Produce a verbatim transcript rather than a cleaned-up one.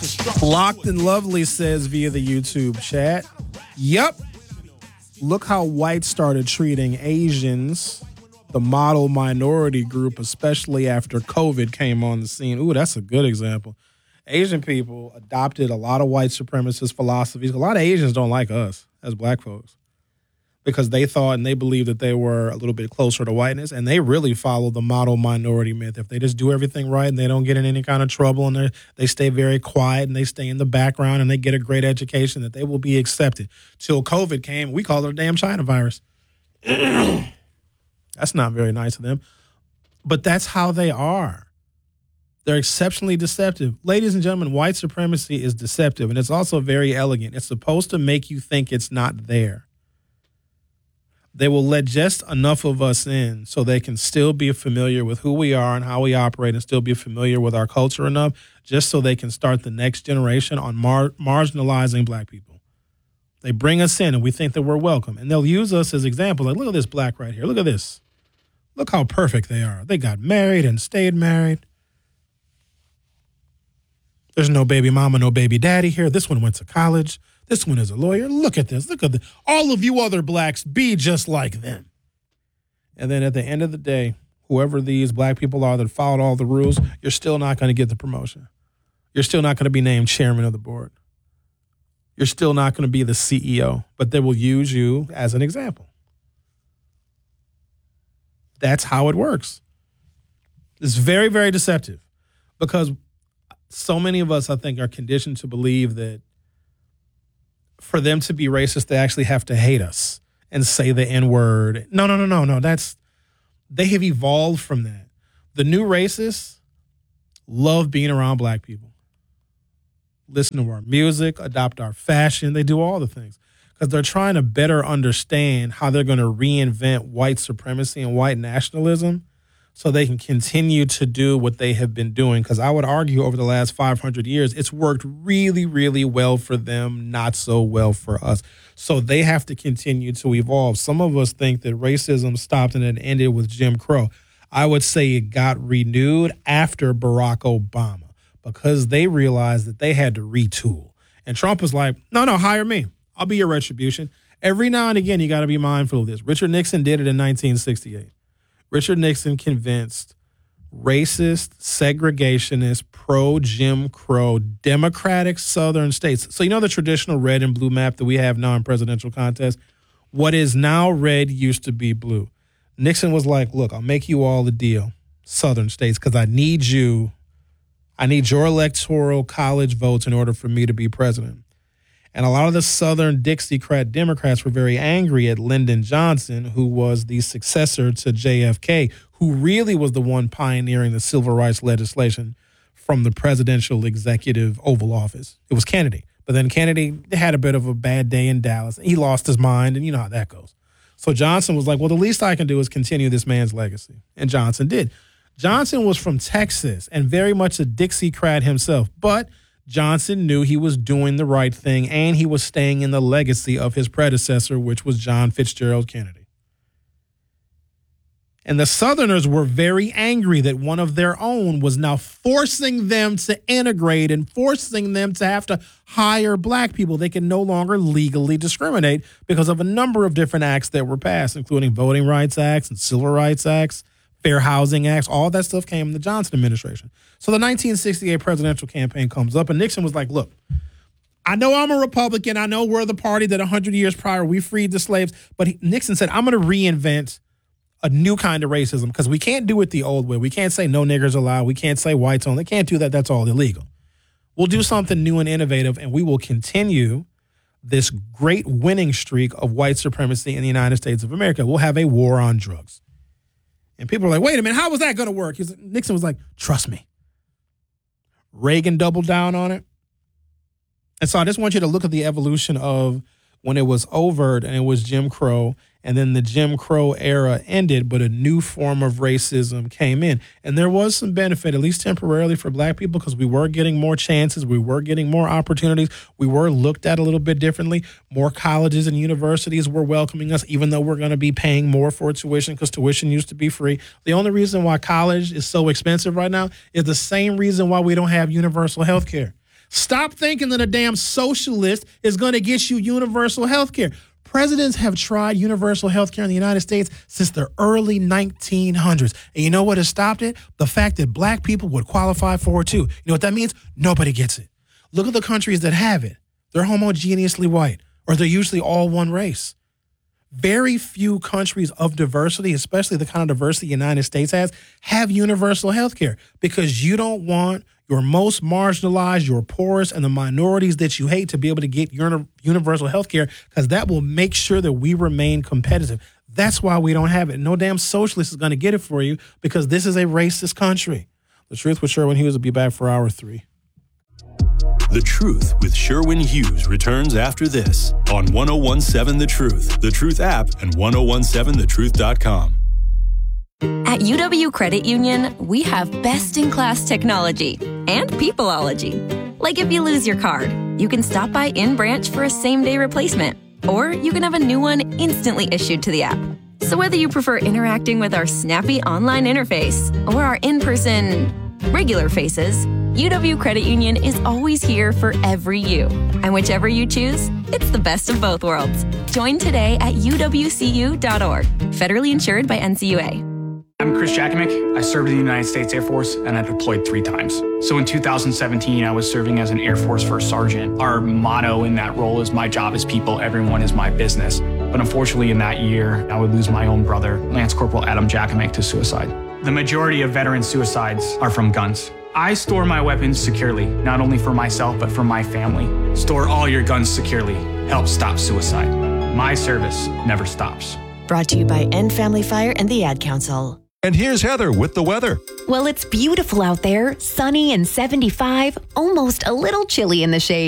Locked and Lovely says via the YouTube chat, yup, look how whites started treating Asians, the model minority group, especially after COVID came on the scene. Ooh, that's a good example. Asian people adopted a lot of white supremacist philosophies. A lot of Asians don't like us as black folks because they thought and they believed that they were a little bit closer to whiteness, and they really follow the model minority myth. If they just do everything right and they don't get in any kind of trouble and they stay very quiet and they stay in the background and they get a great education, that they will be accepted. Till COVID came, we called it a damn China virus. That's not very nice of them. But that's how they are. They're exceptionally deceptive. Ladies and gentlemen, white supremacy is deceptive, and it's also very elegant. It's supposed to make you think it's not there. They will let just enough of us in so they can still be familiar with who we are and how we operate and still be familiar with our culture enough just so they can start the next generation on mar- marginalizing black people. They bring us in and we think that we're welcome. And they'll use us as examples. Like, look at this black right here. Look at this. Look how perfect they are. They got married and stayed married. There's no baby mama, no baby daddy here. This one went to college. This one is a lawyer. Look at this. Look at this. All of you other blacks, be just like them. And then at the end of the day, whoever these black people are that followed all the rules, you're still not going to get the promotion. You're still not going to be named chairman of the board. You're still not going to be the C E O, but they will use you as an example. That's how it works. It's very, very deceptive because so many of us, I think, are conditioned to believe that for them to be racist, they actually have to hate us and say the N-word. No, no, no, no, no. That's, they have evolved from that. The new racists love being around black people. Listen to our music, adopt our fashion. They do all the things because they're trying to better understand how they're going to reinvent white supremacy and white nationalism so they can continue to do what they have been doing. Because I would argue over the last five hundred years, it's worked really, really well for them, not so well for us. So they have to continue to evolve. Some of us think that racism stopped and it ended with Jim Crow. I would say it got renewed after Barack Obama because they realized that they had to retool. And Trump was like, no, no, hire me. I'll be your retribution. Every now and again, you got to be mindful of this. Richard Nixon did it in nineteen sixty-eight. Richard Nixon convinced racist, segregationist, pro-Jim Crow, Democratic Southern states. So you know the traditional red and blue map that we have now in presidential contests? What is now red used to be blue. Nixon was like, look, I'll make you all a deal, Southern states, because I need you. I need your electoral college votes in order for me to be president. And a lot of the Southern Dixiecrat Democrats were very angry at Lyndon Johnson, who was the successor to J F K, who really was the one pioneering the civil rights legislation from the presidential executive Oval Office. It was Kennedy. But then Kennedy had a bit of a bad day in Dallas. He lost his mind, and you know how that goes. So Johnson was like, well, the least I can do is continue this man's legacy. And Johnson did. Johnson was from Texas and very much a Dixiecrat himself, but Johnson knew he was doing the right thing, and he was staying in the legacy of his predecessor, which was John Fitzgerald Kennedy. And the Southerners were very angry that one of their own was now forcing them to integrate and forcing them to have to hire black people. They can no longer legally discriminate because of a number of different acts that were passed, including Voting Rights Acts and Civil Rights Acts, Fair Housing Acts. All that stuff came in the Johnson administration. So the nineteen sixty-eight presidential campaign comes up, and Nixon was like, look, I know I'm a Republican. I know we're the party that one hundred years prior we freed the slaves. But he, Nixon said, I'm going to reinvent a new kind of racism because we can't do it the old way. We can't say no niggers allowed. We can't say whites only. They can't do that. That's all illegal. We'll do something new and innovative, and we will continue this great winning streak of white supremacy in the United States of America. We'll have a war on drugs. And people are like, wait a minute, how was that going to work? He's, Nixon was like, trust me. Reagan doubled down on it. And so I just want you to look at the evolution of when it was overt and it was Jim Crow, and then the Jim Crow era ended, but a new form of racism came in. And there was some benefit, at least temporarily, for black people because we were getting more chances. We were getting more opportunities. We were looked at a little bit differently. More colleges and universities were welcoming us, even though we're going to be paying more for tuition because tuition used to be free. The only reason why college is so expensive right now is the same reason why we don't have universal health care. Stop thinking that a damn socialist is going to get you universal health care. Presidents have tried universal health care in the United States since the early nineteen hundreds. And you know what has stopped it? The fact that black people would qualify for it too. You know what that means? Nobody gets it. Look at the countries that have it. They're homogeneously white, or they're usually all one race. Very few countries of diversity, especially the kind of diversity the United States has, have universal health care because you don't want your most marginalized, your poorest, and the minorities that you hate to be able to get uni- universal health care because that will make sure that we remain competitive. That's why we don't have it. No damn socialist is going to get it for you because this is a racist country. The Truth with Sherwin Hughes will be back for hour three. The Truth with Sherwin Hughes returns after this on ten seventeen The Truth, The Truth app, and ten seventeen the truth dot com. At U W Credit Union, we have best-in-class technology and peopleology. Like if you lose your card, you can stop by in-branch for a same-day replacement, or you can have a new one instantly issued to the app. So whether you prefer interacting with our snappy online interface or our in-person regular faces, U W Credit Union is always here for every you. And whichever you choose, it's the best of both worlds. Join today at U W C U dot org. Federally insured by N C U A. I'm Chris Jakimick. I served in the United States Air Force and I deployed three times. So in two thousand seventeen, I was serving as an Air Force First Sergeant. Our motto in that role is my job is people, everyone is my business. But unfortunately in that year, I would lose my own brother, Lance Corporal Adam Jakimick, to suicide. The majority of veteran suicides are from guns. I store my weapons securely, not only for myself, but for my family. Store all your guns securely. Help stop suicide. My service never stops. Brought to you by End Family Fire and the Ad Council. And here's Heather with the weather. Well, it's beautiful out there, sunny and seventy-five, almost a little chilly in the shade.